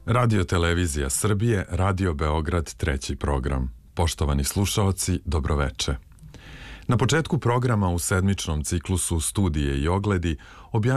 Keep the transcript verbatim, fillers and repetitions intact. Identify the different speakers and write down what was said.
Speaker 1: Radio Televizija Srbije, Radio Beograd, treći program. Poštovani slušaoci, dobroveče. Na početku programa u sedmičnom ciklusu Studije i ogledi objavljamo